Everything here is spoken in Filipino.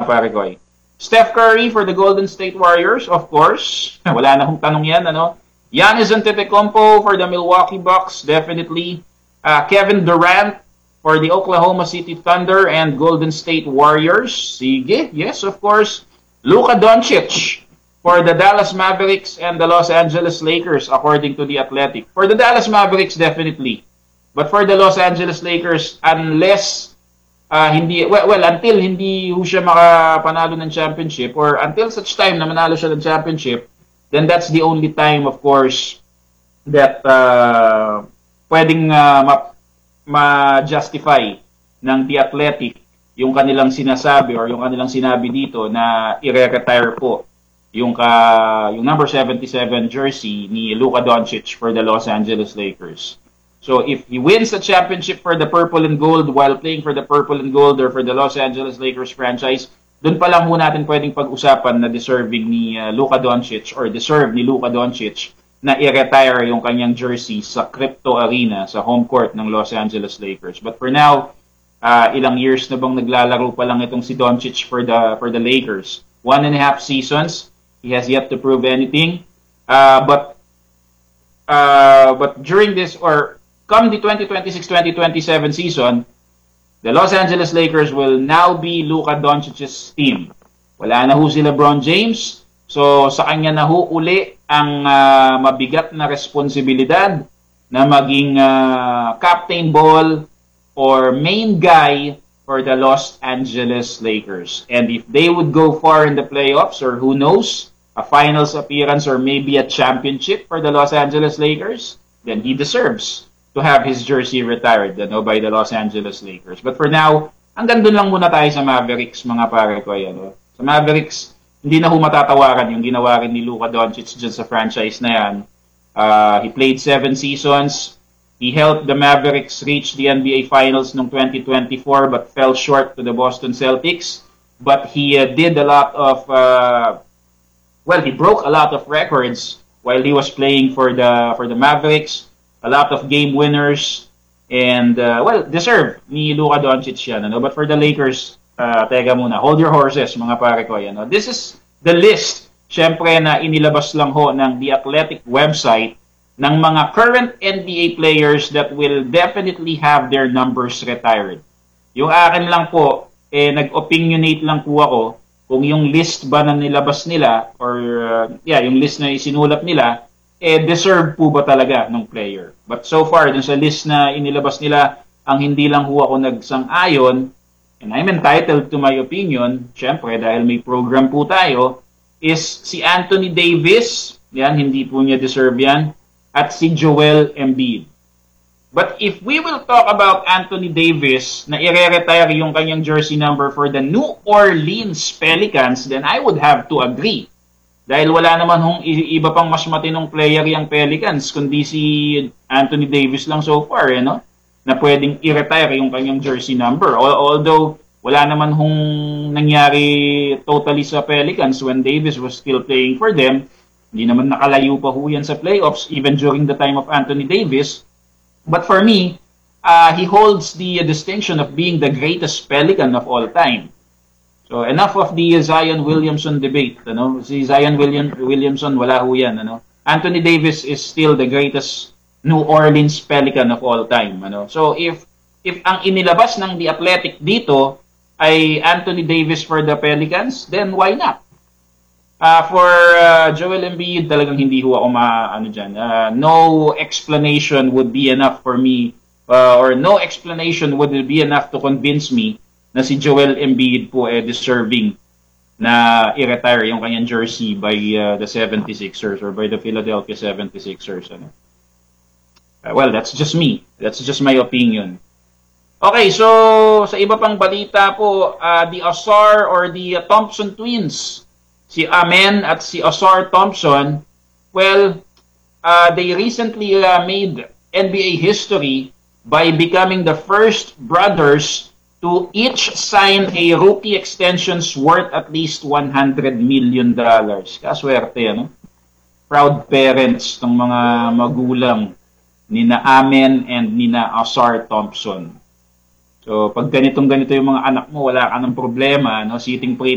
pare ko. Steph Curry for the Golden State Warriors, of course. Wala na hong tanong yan, ano? Giannis Antetokounmpo for the Milwaukee Bucks, definitely. Kevin Durant for the Oklahoma City Thunder and Golden State Warriors. Sige, yes, of course. Luka Doncic for the Dallas Mavericks and the Los Angeles Lakers, according to The Athletic. For the Dallas Mavericks, definitely. But for the Los Angeles Lakers, unless until hindi ho siya makapanalo ng championship or until such time na manalo siya ng championship, then that's the only time, of course, that pwedeng ma-justify ng The Athletic yung kanilang sinasabi or yung kanilang sinabi dito na i-retire po yung number 77 jersey ni Luka Doncic for the Los Angeles Lakers. So if he wins the championship for the purple and gold while playing for the purple and gold or for the Los Angeles Lakers franchise, doon pa lang ho natin pwedeng pag-usapan na deserving ni Luka Doncic or deserve ni Luka Doncic na i-retire yung kanyang jersey sa Crypto Arena sa home court ng Los Angeles Lakers. But for now, ilang years na bang naglalaro pa lang itong si Doncic for the Lakers? 1.5 seasons. He has yet to prove anything. But during this or come the 2026-2027 season, the Los Angeles Lakers will now be Luka Doncic's team. Wala na ho si LeBron James, so sa kanya na ho uli ang mabigat na responsibilidad na maging captain ball or main guy for the Los Angeles Lakers. And if they would go far in the playoffs, or who knows, a finals appearance or maybe a championship for the Los Angeles Lakers, then he deserves to have his jersey retired by the Los Angeles Lakers. But for now, hanggang doon lang muna tayo sa Mavericks, mga pare ko. Sa Mavericks, hindi na ho matatawaran yung ginawa rin ni Luka Doncic dyan sa franchise na yan. He played 7 seasons. He helped the Mavericks reach the NBA Finals noong 2024 but fell short to the Boston Celtics. But he did a lot of, he broke a lot of records while he was playing for the Mavericks. A lot of game winners, and deserve ni Luka Doncic yan. But for the Lakers, teka muna, hold your horses, mga pare ko. This is the list, syempre, na inilabas lang ho ng The Athletic website ng mga current NBA players that will definitely have their numbers retired. Yung akin lang po, nag-opinionate lang po ako kung yung list ba na nilabas nila or yung list na isinulat nila, deserve po ba talaga ng player. But so far, dun sa list na inilabas nila, ang hindi lang ho ako nagsang-ayon, and I'm entitled to my opinion, syempre dahil may program po tayo, is si Anthony Davis, hindi po niya deserve yan, at si Joel Embiid. But if we will talk about Anthony Davis na i-retire yung kanyang jersey number for the New Orleans Pelicans, then I would have to agree. Dahil wala naman hong iba pang mas matinong player yung Pelicans, kundi si Anthony Davis lang so far, na pwedeng i-retire yung kanyang jersey number. Although, wala naman hong nangyari totally sa Pelicans when Davis was still playing for them. Hindi naman nakalayo pa ho yan sa playoffs, even during the time of Anthony Davis. But for me, he holds the distinction of being the greatest Pelican of all time. So, enough of the Zion Williamson debate. Si Zion Williamson, wala ho yan. Anthony Davis is still the greatest New Orleans Pelican of all time. So, if ang inilabas ng The Athletic dito ay Anthony Davis for the Pelicans, then why not? For Joel Embiid, talagang hindi ho ako dyan. No explanation would be enough for me, or no explanation would be enough to convince me na si Joel Embiid po deserving na i-retire yung kanyang jersey by the 76ers or by the Philadelphia 76ers. Well, that's just me. That's just my opinion. Okay, so sa iba pang balita po, the Ausar or the Thompson twins, si Amen at si Ausar Thompson, well, they recently made NBA history by becoming the first brothers to each sign a rookie extensions worth at least $100 million. Kaswerte, Proud parents ng mga magulang nina Amen and nina Ausar Thompson. So, pag ganito yung mga anak mo, wala ka ng problema, sitting